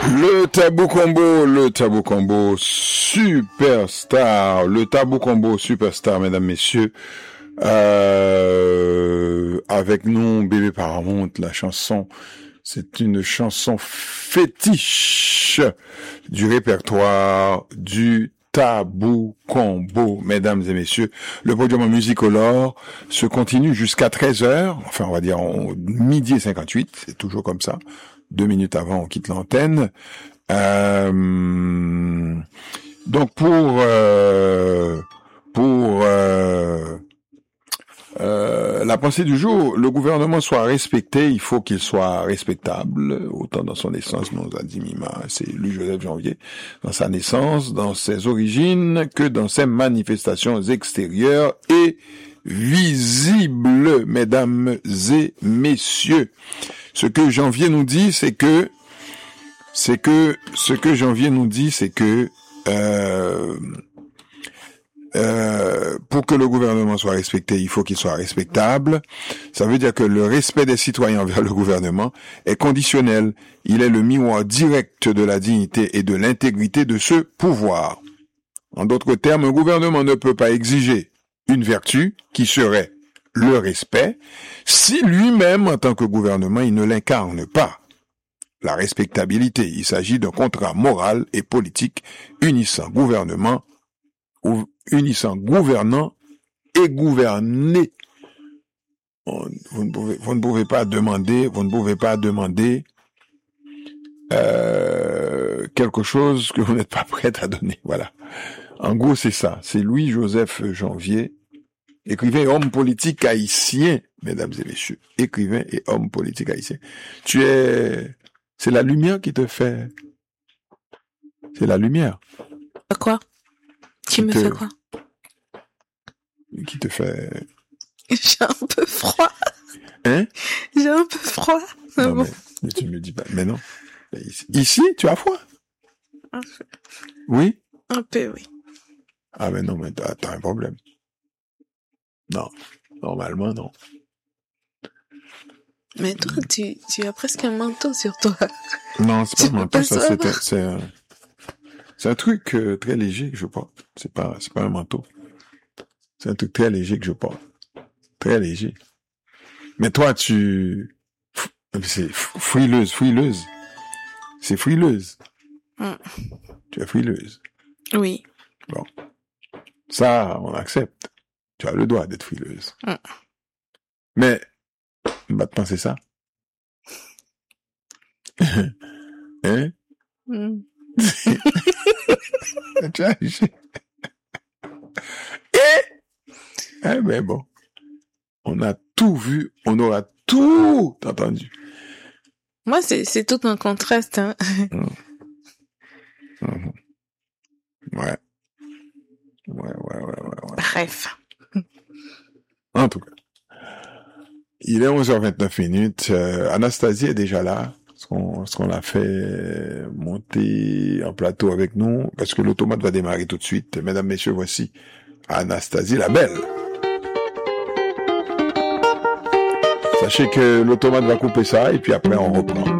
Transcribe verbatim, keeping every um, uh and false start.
Le Tabou Combo, le Tabou Combo Superstar, le Tabou Combo Superstar, mesdames, messieurs. Euh, avec nous, Bébé Paramount, la chanson, c'est une chanson fétiche du répertoire du Tabou Combo, mesdames et messieurs. Le podium musicolore se continue jusqu'à treize heures, enfin on va dire en midi et cinquante-huit, c'est toujours comme ça. Deux minutes avant, on quitte l'antenne. Euh, donc pour euh, pour euh, euh, la pensée du jour, le gouvernement soit respecté, il faut qu'il soit respectable, autant dans son naissance, nous a dit Mima, c'est lui Joseph Janvier, dans sa naissance, dans ses origines, que dans ses manifestations extérieures et visibles, mesdames et messieurs. Ce que Janvier nous dit, c'est que, c'est que, ce que Janvier nous dit, c'est que, euh, euh, pour que le gouvernement soit respecté, il faut qu'il soit respectable. Ça veut dire que le respect des citoyens envers le gouvernement est conditionnel. Il est le miroir direct de la dignité et de l'intégrité de ce pouvoir. En d'autres termes, un gouvernement ne peut pas exiger une vertu qui serait le respect, si lui-même, en tant que gouvernement, il ne l'incarne pas. La respectabilité, il s'agit d'un contrat moral et politique unissant gouvernement, ou unissant gouvernant et gouverné. Vous ne pouvez, vous ne pouvez pas demander, vous ne pouvez pas demander euh, quelque chose que vous n'êtes pas prêt à donner. Voilà. En gros, c'est ça. C'est Louis-Joseph Janvier, écrivain et homme politique haïtien, mesdames et messieurs. Écrivain et homme politique haïtien. Tu es... C'est la lumière qui te fait... C'est la lumière. Quoi? Qui me te... fait quoi? Qui te fait... J'ai un peu froid. Hein? J'ai un peu froid. Non, bon. mais, mais tu me dis pas... Mais non. Ici, tu as froid? Un peu. Oui? Un peu, oui. Ah, mais non, mais t'as, t'as un problème. Non, normalement, non. Mais toi, tu, tu as presque un manteau sur toi. Non, c'est pas Tu un manteau, peux ça, pas c'est un, c'est un, c'est un truc euh, très léger que je porte. C'est pas, c'est pas un manteau. C'est un truc très léger que je porte. Très léger. Mais toi, tu, c'est frileuse, frileuse. C'est frileuse. Mm. Tu es frileuse. Oui. Bon. Ça, on accepte. Tu as le droit d'être frileuse. Mm. Mais, maintenant, c'est ça. Hein? Mm. Tu as... Et, eh ben bon. On a tout vu, on aura tout entendu. Moi, c'est, c'est tout un contraste, hein. Mm. Mm-hmm. Ouais. Ouais, ouais, ouais, ouais, ouais. Bref. En tout cas. Il est onze heures vingt-neuf minutes. Euh, Anastasie est déjà là. Est-ce qu'on, est-ce qu'on l'a fait monter en plateau avec nous? Parce que l'automate va démarrer tout de suite. Mesdames, messieurs, voici Anastasie la belle. Sachez que l'automate va couper ça et puis après on reprend.